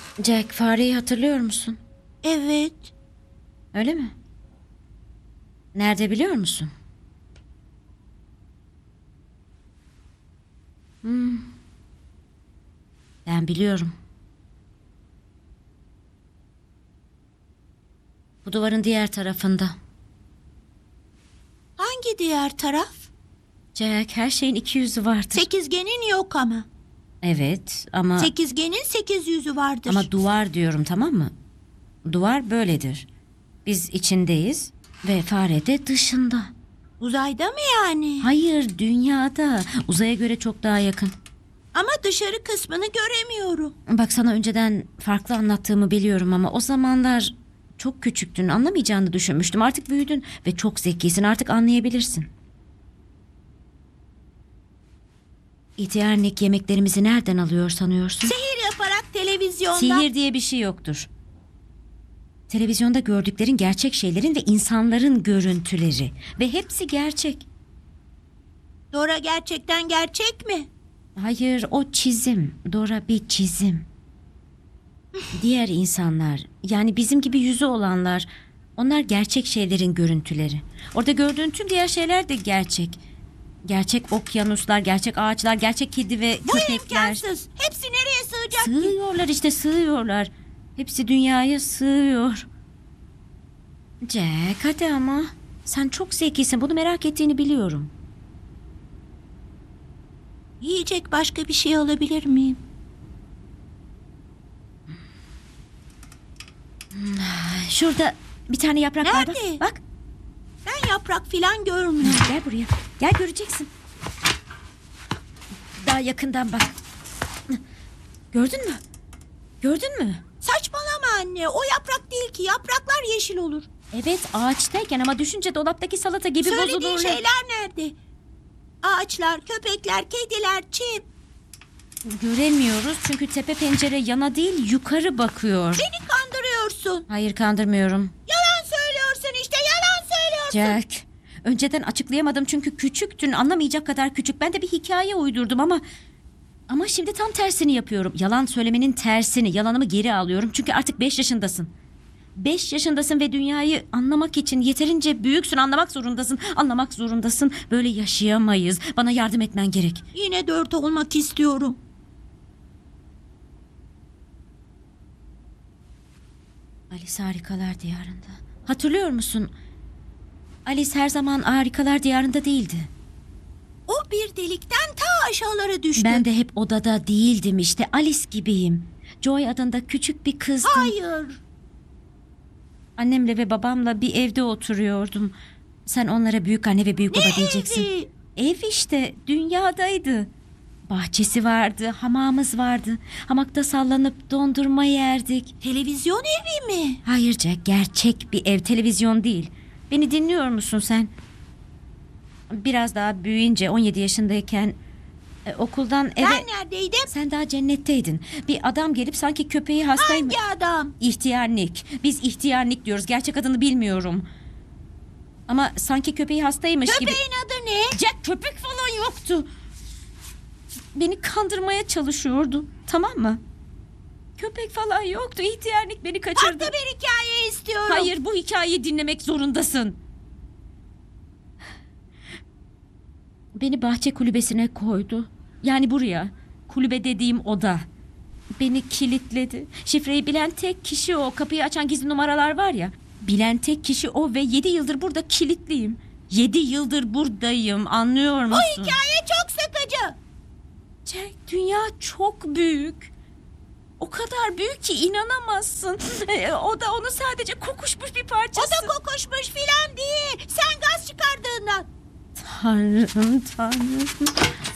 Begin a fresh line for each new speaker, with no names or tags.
Jack, fareyi hatırlıyor musun?
Evet.
Öyle mi? Nerede biliyor musun? Ben biliyorum. Bu duvarın diğer tarafında.
Hangi diğer taraf?
Jack, her şeyin iki yüzü vardır.
Sekizgenin yok ama.
Evet ama...
Sekizgenin 8 yüzü vardır.
Ama duvar diyorum, tamam mı? Duvar böyledir. Biz içindeyiz ve fare de dışında.
Uzayda mı yani?
Hayır, dünyada. Uzaya göre çok daha yakın.
Ama dışarı kısmını göremiyorum.
Bak, sana önceden farklı anlattığımı biliyorum ama o zamanlar çok küçüktün. Anlamayacağını düşünmüştüm. Artık büyüdün ve çok zekisin. Artık anlayabilirsin. İhtiyarnik yemeklerimizi nereden alıyor sanıyorsun?
Sihir yaparak televizyonda.
Sihir diye bir şey yoktur. Televizyonda gördüklerin gerçek şeylerin ve insanların görüntüleri. Ve hepsi gerçek.
Dora gerçekten gerçek mi?
Hayır, o çizim. Dora bir çizim. Diğer insanlar, yani bizim gibi yüzü olanlar, onlar gerçek şeylerin görüntüleri. Orada gördüğün tüm diğer şeyler de gerçek. Gerçek okyanuslar, gerçek ağaçlar, gerçek kedi ve
Bu
köpekler.
imkansız. Hepsi nereye sığacak ki?
Sığıyorlar işte, sığıyorlar. Hepsi dünyaya sığıyor. Jack, hadi ama. Sen çok zekisin, bunu merak ettiğini biliyorum.
Yiyecek başka bir şey alabilir miyim?
Şurada bir tane yaprak var, bak.
Nerede?
Bak,
Ben yaprak filan görmüyorum.
gel buraya. Gel, göreceksin. Daha yakından bak. Gördün mü? Gördün mü?
Saçmalama anne. O yaprak değil ki. Yapraklar yeşil olur.
Evet, ağaçtayken ama düşünce dolaptaki salata gibi
Söylediğin
bozulur.
şeyler nerede? Ağaçlar, köpekler, kediler, çim.
Göremiyoruz çünkü tepe pencere yana değil yukarı bakıyor.
Beni kandırıyorsun.
Hayır, kandırmıyorum.
Yalan söylüyorsun işte. Yalan söylüyorsun.
Jack, önceden açıklayamadım çünkü küçüktün, anlamayacak kadar küçük. Ben de bir hikaye uydurdum ama şimdi tam tersini yapıyorum. Yalan söylemenin tersini, yalanımı geri alıyorum çünkü artık 5 yaşındasın. 5 yaşındasın ve dünyayı anlamak için yeterince büyüksün, anlamak zorundasın. Anlamak zorundasın. Böyle yaşayamayız. Bana yardım etmen gerek.
Yine 4 olmak istiyorum.
Alice Harikalar Diyarında. Hatırlıyor musun? Alice her zaman Harikalar Diyarında değildi.
O bir delikten ta aşağılara düştü.
Ben de hep odada değildim işte. Alice gibiyim. Joy adında küçük bir kızdım.
Hayır.
Annemle ve babamla bir evde oturuyordum. Sen onlara büyük anne ve büyük baba diyeceksin.
evi?
Ev işte, dünyadaydı. Bahçesi vardı, hamamımız vardı. Hamakta sallanıp dondurma yerdik.
Televizyon evi mi?
Hayır Jack, gerçek bir ev, televizyon değil. Beni dinliyor musun sen? Biraz daha büyüyünce 17 yaşındayken okuldan eve...
Ben neredeydim?
Sen daha cennetteydin. Bir adam gelip sanki köpeği hastaymış.
Hangi adam?
İhtiyarnik. Biz ihtiyarnik diyoruz. Gerçek adını bilmiyorum. Ama sanki köpeği hastaymış gibi.
Köpeğin adı ne?
Jack, köpek falan yoktu. Beni kandırmaya çalışıyordu. Tamam mı? Köpek falan yoktu. İhtiyarnik beni kaçırdı.
Farklı bir hikaye istiyorum.
Hayır, bu hikayeyi dinlemek zorundasın. Beni bahçe kulübesine koydu. Yani buraya. Kulübe dediğim oda. Beni kilitledi. Şifreyi bilen tek kişi o. Kapıyı açan gizli numaralar var ya. Bilen tek kişi o ve 7 yıldır burada kilitliyim. 7 yıldır buradayım. Anlıyor musun?
Bu hikaye çok sıkıcı.
Jack, dünya çok büyük. O kadar büyük ki inanamazsın. O da onun sadece kokuşmuş bir parçası.
O da kokuşmuş filan değil. Sen gaz çıkardığından.
Tanrım, Tanrım.